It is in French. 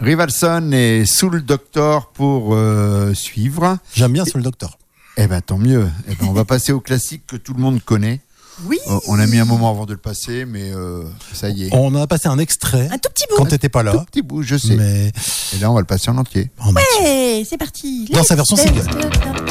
Rivalson et Soul Doctor pour suivre. J'aime bien Soul Doctor. Eh ben tant mieux. Eh ben, on va passer au classique que tout le monde connaît. Oui. On a mis un moment avant de le passer, mais ça y est. On en a passé un extrait. Un tout petit bout. Quand t'étais pas là. Un tout petit bout, je sais. Mais Et là, on va le passer en entier. en entier. Ouais, c'est parti. Dans sa version single.